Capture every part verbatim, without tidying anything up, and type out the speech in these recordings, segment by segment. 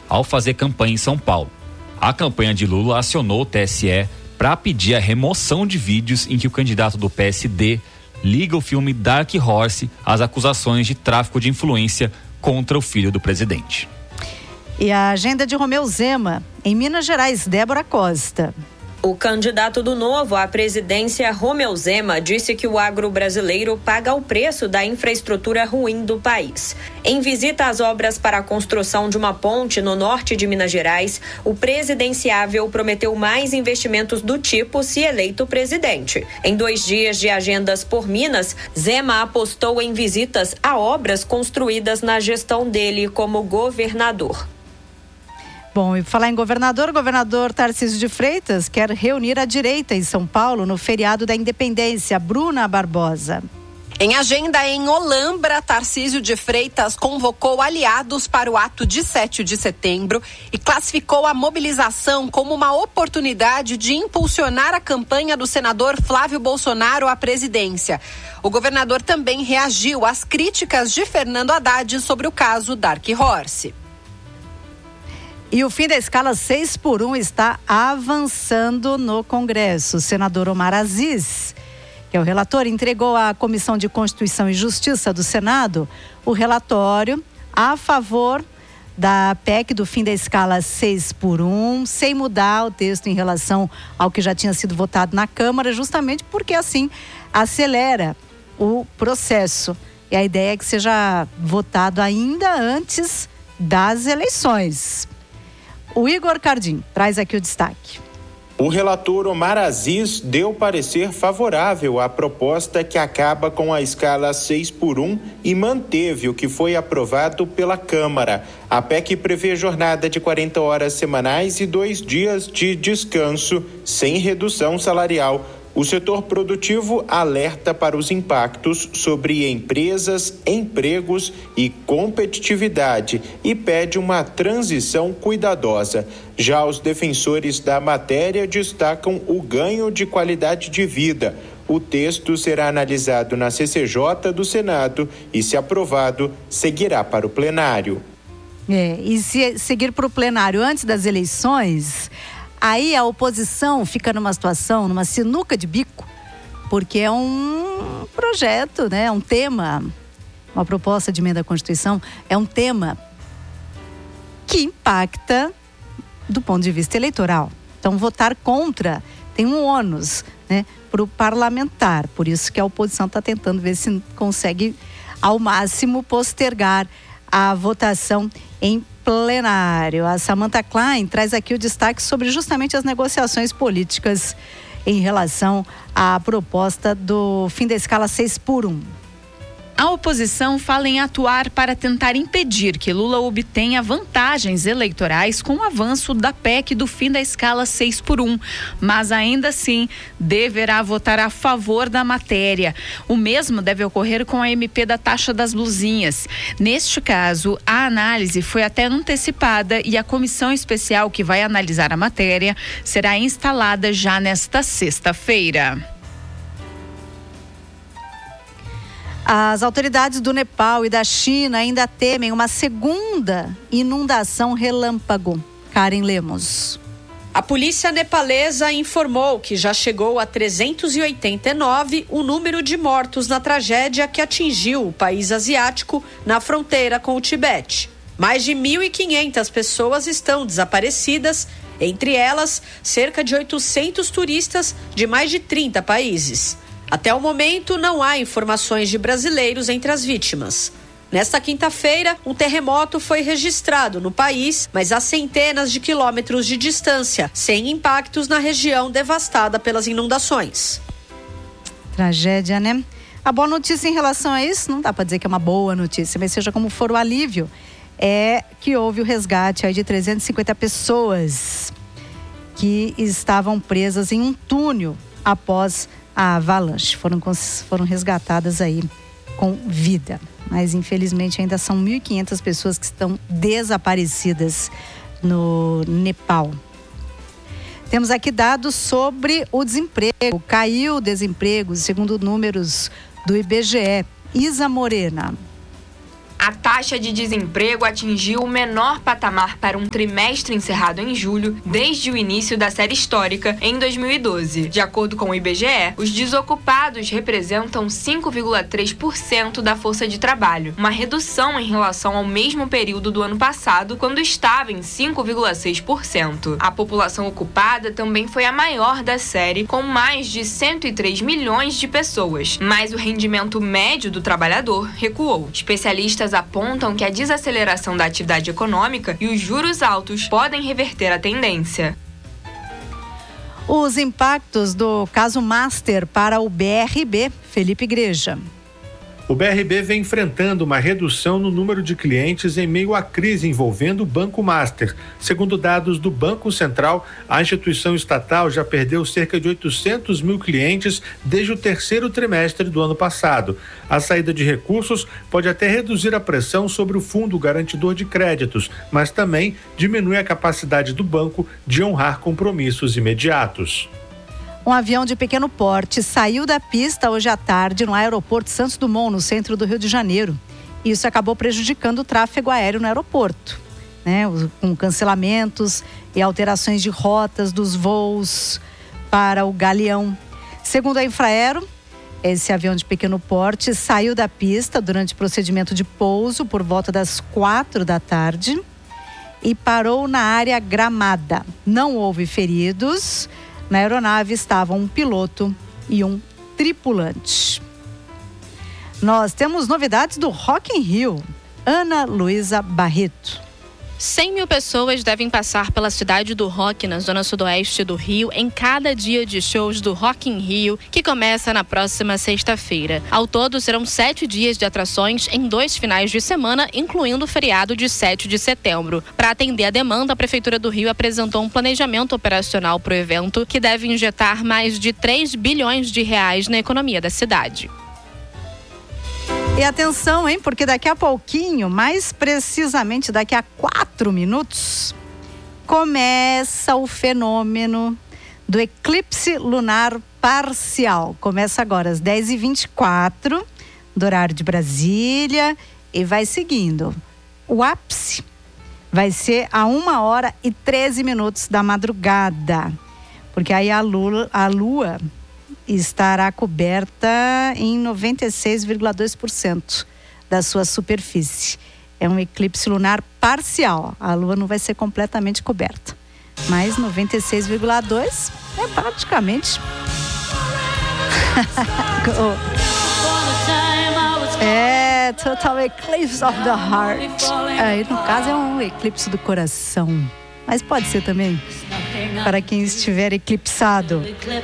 ao fazer campanha em São Paulo. A campanha de Lula acionou o T S E para pedir a remoção de vídeos em que o candidato do P S D liga o filme Dark Horse às acusações de tráfico de influência contra o filho do presidente. E a agenda de Romeu Zema, em Minas Gerais, Débora Costa. O candidato do Novo à presidência, Romeu Zema, disse que o agro brasileiro paga o preço da infraestrutura ruim do país. Em visita às obras para a construção de uma ponte no norte de Minas Gerais, o presidenciável prometeu mais investimentos do tipo se eleito presidente. Em dois dias de agendas por Minas, Zema apostou em visitas a obras construídas na gestão dele como governador. Bom, e falar em governador, o governador Tarcísio de Freitas quer reunir a direita em São Paulo no feriado da Independência. Bruna Barbosa. Em agenda em Olambra, Tarcísio de Freitas convocou aliados para o ato de sete de setembro e classificou a mobilização como uma oportunidade de impulsionar a campanha do senador Flávio Bolsonaro à presidência. O governador também reagiu às críticas de Fernando Haddad sobre o caso Dark Horse. E o fim da escala seis por um está avançando no Congresso. O senador Omar Aziz, que é o relator, entregou à Comissão de Constituição e Justiça do Senado o relatório a favor da P E C do fim da escala seis por um, sem mudar o texto em relação ao que já tinha sido votado na Câmara, justamente porque assim acelera o processo. E a ideia é que seja votado ainda antes das eleições. O Igor Cardim traz aqui o destaque. O relator Omar Aziz deu parecer favorável à proposta que acaba com a escala seis por um e manteve o que foi aprovado pela Câmara. A P E C prevê jornada de quarenta horas semanais e dois dias de descanso, sem redução salarial. O setor produtivo alerta para os impactos sobre empresas, empregos e competitividade e pede uma transição cuidadosa. Já os defensores da matéria destacam o ganho de qualidade de vida. O texto será analisado na C C J do Senado e, se aprovado, seguirá para o plenário. É, e se seguir para o plenário antes das eleições, aí a oposição fica numa situação, numa sinuca de bico, porque é um projeto, né, é um tema, uma proposta de emenda à Constituição, é um tema que impacta do ponto de vista eleitoral. Então, votar contra tem um ônus, né, para o parlamentar. Por isso que a oposição está tentando ver se consegue, ao máximo, postergar a votação em plenário. A Samantha Klein traz aqui o destaque sobre justamente as negociações políticas em relação à proposta do fim da escala seis por um. A oposição fala em atuar para tentar impedir que Lula obtenha vantagens eleitorais com o avanço da P E C do fim da escala seis por um, mas ainda assim deverá votar a favor da matéria. O mesmo deve ocorrer com a M P da taxa das blusinhas. Neste caso, a análise foi até antecipada e a comissão especial que vai analisar a matéria será instalada já nesta sexta-feira. As autoridades do Nepal e da China ainda temem uma segunda inundação relâmpago. Karen Lemos. A polícia nepalesa informou que já chegou a trezentos e oitenta e nove o número de mortos na tragédia que atingiu o país asiático na fronteira com o Tibete. Mais de mil e quinhentas pessoas estão desaparecidas, entre elas cerca de oitocentos turistas de mais de trinta países. Até o momento, não há informações de brasileiros entre as vítimas. Nesta quinta-feira, um terremoto foi registrado no país, mas a centenas de quilômetros de distância, sem impactos na região devastada pelas inundações. Tragédia, né? A boa notícia em relação a isso, não dá para dizer que é uma boa notícia, mas seja como for o alívio, é que houve o resgate aí de trezentas e cinquenta pessoas que estavam presas em um túnel após a avalanche. Foram, foram resgatadas aí com vida. Mas infelizmente ainda são mil e quinhentas pessoas que estão desaparecidas no Nepal. Temos aqui dados sobre o desemprego. Caiu o desemprego, segundo números do I B G E. Isa Morena. A taxa de desemprego atingiu o menor patamar para um trimestre encerrado em julho desde o início da série histórica em dois mil e doze. De acordo com o I B G E, os desocupados representam cinco vírgula três por cento da força de trabalho, uma redução em relação ao mesmo período do ano passado, quando estava em cinco vírgula seis por cento. A população ocupada também foi a maior da série, com mais de cento e três milhões de pessoas, mas o rendimento médio do trabalhador recuou. Especialistas apontam que a desaceleração da atividade econômica e os juros altos podem reverter a tendência. Os impactos do caso Master para o B R B, Felipe Igreja. O B R B vem enfrentando uma redução no número de clientes em meio à crise envolvendo o Banco Master. Segundo dados do Banco Central, a instituição estatal já perdeu cerca de oitocentos mil clientes desde o terceiro trimestre do ano passado. A saída de recursos pode até reduzir a pressão sobre o Fundo Garantidor de Créditos, mas também diminui a capacidade do banco de honrar compromissos imediatos. Um avião de pequeno porte saiu da pista hoje à tarde no aeroporto Santos Dumont, no centro do Rio de Janeiro. Isso acabou prejudicando o tráfego aéreo no aeroporto, né? Com cancelamentos e alterações de rotas dos voos para o Galeão. Segundo a Infraero, esse avião de pequeno porte saiu da pista durante o procedimento de pouso por volta das quatro da tarde e parou na área gramada. Não houve feridos. Na aeronave estavam um piloto e um tripulante. Nós temos novidades do Rock in Rio. Ana Luísa Barreto. cem mil pessoas devem passar pela cidade do rock na zona sudoeste do Rio em cada dia de shows do Rock in Rio, que começa na próxima sexta-feira. Ao todo, serão sete dias de atrações em dois finais de semana, incluindo o feriado de sete de setembro. Para atender a demanda, a Prefeitura do Rio apresentou um planejamento operacional para o evento que deve injetar mais de três bilhões de reais na economia da cidade. E atenção, hein? Porque daqui a pouquinho, mais precisamente daqui a quatro minutos, começa o fenômeno do eclipse lunar parcial. Começa agora às dez e vinte e quatro do horário de Brasília e vai seguindo. O ápice vai ser a uma hora e treze minutos da madrugada, porque aí a lua, a lua estará coberta em noventa e seis vírgula dois por cento da sua superfície. É um eclipse lunar parcial. A lua não vai ser completamente coberta, mas noventa e seis vírgula dois por cento é praticamente é total eclipse of the heart. Aí no caso é um eclipse do coração, mas pode ser também para quem estiver eclipsado.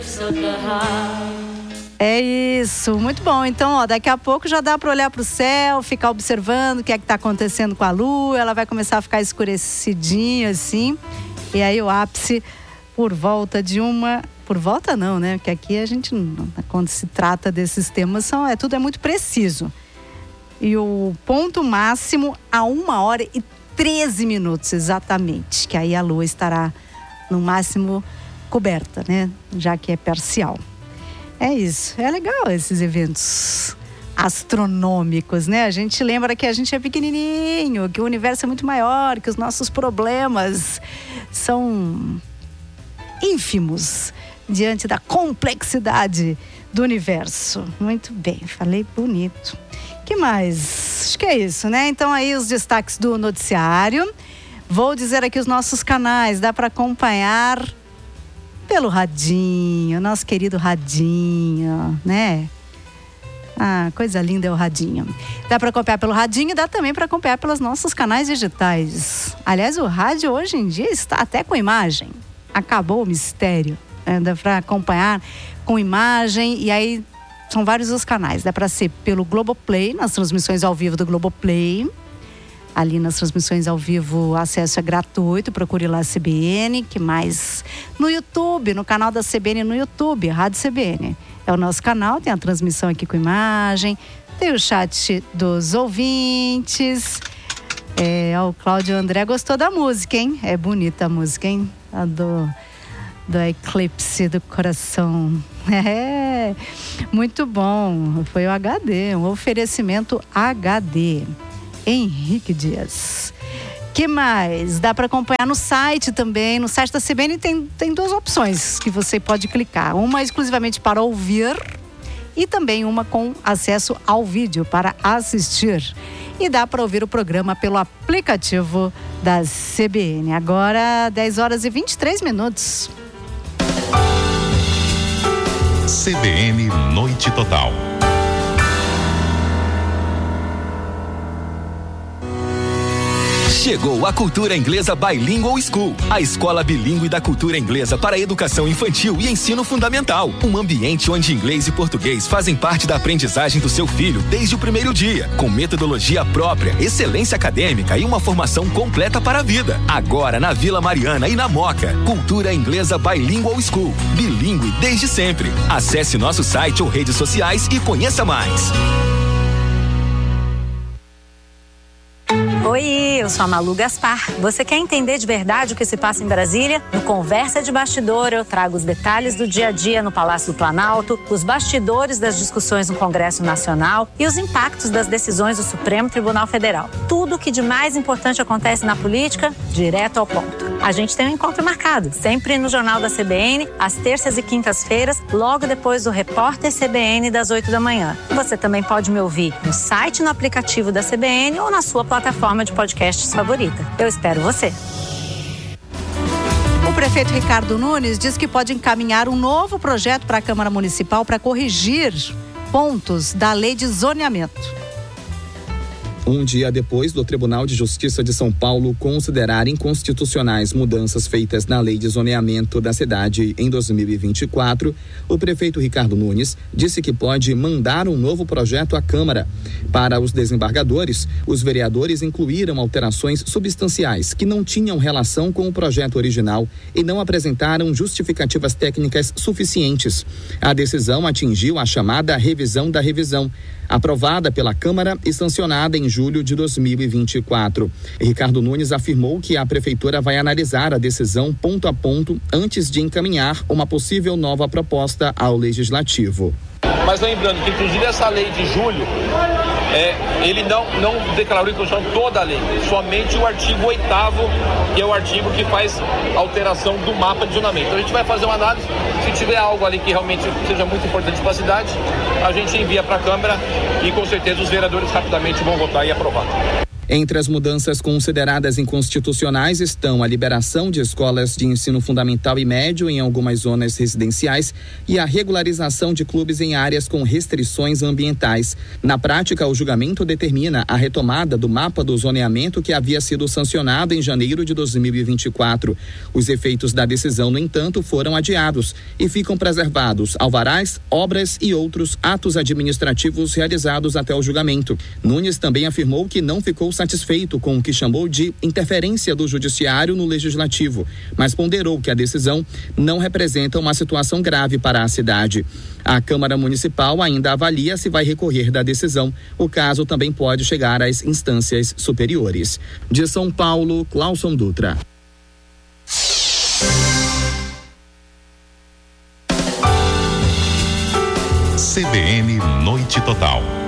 É isso, muito bom. Então, ó, daqui a pouco já dá para olhar para o céu, ficar observando o que é que está acontecendo com a lua. Ela vai começar a ficar escurecidinha assim. E aí o ápice por volta de uma... Por volta não, né? Porque aqui a gente, quando se trata desses temas, são, é, tudo é muito preciso. E o ponto máximo a uma hora e treze minutos exatamente. Que aí a lua estará no máximo coberta, né? Já que é parcial. É isso, é legal esses eventos astronômicos, né? A gente lembra que a gente é pequenininho, que o universo é muito maior, que os nossos problemas são ínfimos diante da complexidade do universo. Muito bem, falei bonito. Que mais? Acho que é isso, né? Então aí os destaques do noticiário. Vou dizer aqui os nossos canais, dá para acompanhar pelo radinho, nosso querido radinho, né? Ah, coisa linda é o radinho. Dá para acompanhar pelo radinho e dá também para acompanhar pelos nossos canais digitais. Aliás, o rádio hoje em dia está até com imagem. Acabou o mistério. É, dá para acompanhar com imagem e aí são vários os canais. Dá para ser pelo Globoplay, nas transmissões ao vivo do Globoplay. Ali nas transmissões ao vivo, acesso é gratuito, procure lá a C B N, que mais no YouTube, no canal da C B N no YouTube, Rádio C B N. É o nosso canal, tem a transmissão aqui com imagem, tem o chat dos ouvintes. É, o Cláudio André gostou da música, hein? É bonita a música, hein? A do, do Eclipse do Coração. É, muito bom. Foi o H D, um oferecimento H D. Henrique Dias. Que mais? Dá para acompanhar no site também. No site da C B N tem, tem duas opções que você pode clicar. Uma exclusivamente para ouvir e também uma com acesso ao vídeo para assistir. E dá para ouvir o programa pelo aplicativo da C B N. Agora, dez horas e vinte e três minutos. C B N Noite Total. Chegou a Cultura Inglesa Bilingual School, a escola bilíngue da cultura inglesa para a educação infantil e ensino fundamental. Um ambiente onde inglês e português fazem parte da aprendizagem do seu filho desde o primeiro dia, com metodologia própria, excelência acadêmica e uma formação completa para a vida. Agora na Vila Mariana e na Moca. Cultura Inglesa Bilingual School, bilíngue desde sempre. Acesse nosso site ou redes sociais e conheça mais. Oi, eu sou a Malu Gaspar. Você quer entender de verdade o que se passa em Brasília? No Conversa de Bastidor eu trago os detalhes do dia a dia no Palácio do Planalto, os bastidores das discussões no Congresso Nacional e os impactos das decisões do Supremo Tribunal Federal. Tudo o que de mais importante acontece na política, direto ao ponto. A gente tem um encontro marcado, sempre no Jornal da C B N, às terças e quintas-feiras, logo depois do Repórter C B N das oito da manhã. Você também pode me ouvir no site, no aplicativo da C B N ou na sua plataforma de podcasts favorita. Eu espero você. O prefeito Ricardo Nunes diz que pode encaminhar um novo projeto para a Câmara Municipal para corrigir pontos da lei de zoneamento. Um dia depois do Tribunal de Justiça de São Paulo considerar inconstitucionais mudanças feitas na lei de zoneamento da cidade em dois mil e vinte e quatro, o prefeito Ricardo Nunes disse que pode mandar um novo projeto à Câmara. Para os desembargadores, os vereadores incluíram alterações substanciais que não tinham relação com o projeto original e não apresentaram justificativas técnicas suficientes. A decisão atingiu a chamada revisão da revisão, aprovada pela Câmara e sancionada em julho de dois mil e vinte e quatro. Ricardo Nunes afirmou que a Prefeitura vai analisar a decisão ponto a ponto antes de encaminhar uma possível nova proposta ao Legislativo. Mas lembrando que, inclusive, essa lei de julho, é, ele não, não declarou inconstitucional toda a lei, somente o artigo oitavo, que é o artigo que faz alteração do mapa de zonamento. Então a gente vai fazer uma análise, se tiver algo ali que realmente seja muito importante para a cidade, a gente envia para a Câmara e com certeza os vereadores rapidamente vão votar e aprovar. Entre as mudanças consideradas inconstitucionais estão a liberação de escolas de ensino fundamental e médio em algumas zonas residenciais e a regularização de clubes em áreas com restrições ambientais. Na prática, o julgamento determina a retomada do mapa do zoneamento que havia sido sancionado em janeiro de dois mil e vinte e quatro. Os efeitos da decisão, no entanto, foram adiados e ficam preservados alvarás, obras e outros atos administrativos realizados até o julgamento. Nunes também afirmou que não ficou satisfeito com o que chamou de interferência do judiciário no legislativo, mas ponderou que a decisão não representa uma situação grave para a cidade. A Câmara Municipal ainda avalia se vai recorrer da decisão. O caso também pode chegar às instâncias superiores. De São Paulo, Cláuson Dutra. C B N Noite Total.